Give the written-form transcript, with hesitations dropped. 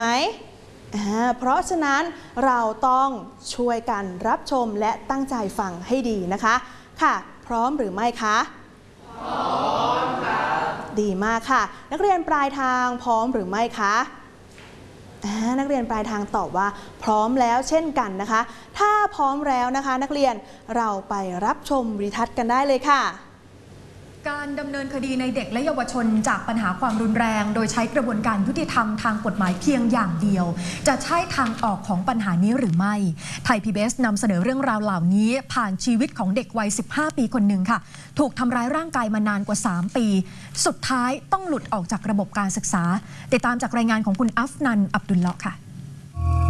ไหมเพราะฉะนั้นเราต้องช่วยกันรับชมและตั้งใจฟังให้ดีนะคะค่ะพร้อมหรือไม่คะพร้อมค่ะดีมากค่ะนักเรียนปลายทางพร้อมหรือไม่คะนักเรียนปลายทางตอบว่าพร้อมแล้วเช่นกันนะคะถ้าพร้อมแล้วนะคะนักเรียนเราไปรับชมวิดีทัศน์กันได้เลยค่ะการดำเนินคดีในเด็กและเยาวชนจากปัญหาความรุนแรงโดยใช้กระบวนการยุติธรรมทางกฎหมายเพียงอย่างเดียวจะใช่ทางออกของปัญหานี้หรือไม่ไทย PBS นำเสนอเรื่องราวเหล่านี้ผ่านชีวิตของเด็กวัย 15 ปีคนหนึ่งค่ะถูกทำร้ายร่างกายมานานกว่า 3 ปีสุดท้ายต้องหลุดออกจากระบบการศึกษาติดตามจากรายงานของคุณอัฟนัน อับดุลเลาะห์ค่ะ